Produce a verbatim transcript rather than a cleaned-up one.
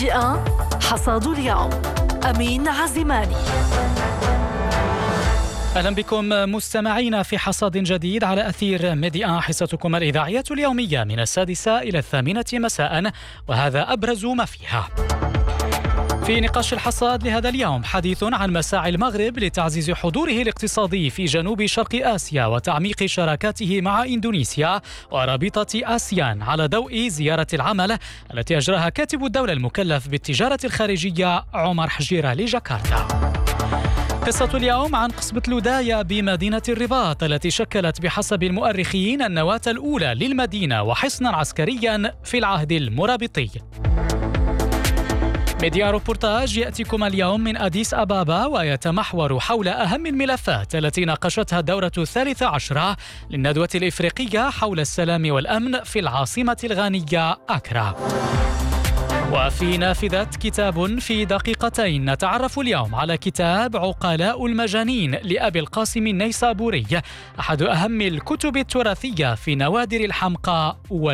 ميديا حصاد اليوم. أمين عزماني. أهلا بكم مستمعينا في حصاد جديد على أثير ميديا، حصتكم الإذاعية اليومية من السادسة إلى الثامنة مساء، وهذا أبرز ما فيها. في نقاش الحصاد لهذا اليوم حديث عن مساعي المغرب لتعزيز حضوره الاقتصادي في جنوب شرق آسيا وتعميق شراكاته مع إندونيسيا ورابطة آسيان، على ضوء زيارة العمل التي أجراها كاتب الدولة المكلف بالتجارة الخارجية عمر حجيرة لجاكرتا. قصة اليوم عن قصبة لودايا بمدينة الرباط التي شكلت بحسب المؤرخين النواة الأولى للمدينة وحصنا عسكريا في العهد المرابطي. ميديا روبورتاج يأتيكم اليوم من أديس أبابا، ويتمحور حول أهم الملفات التي ناقشتها الدورة الثالثة عشرة للندوة الإفريقية حول السلام والأمن في العاصمة الغانية أكرا. وفي نافذة كتاب في دقيقتين نتعرف اليوم على كتاب عقلاء المجانين لأبي القاسم النيسابوري، أحد أهم الكتب التراثية في نوادر الحمقى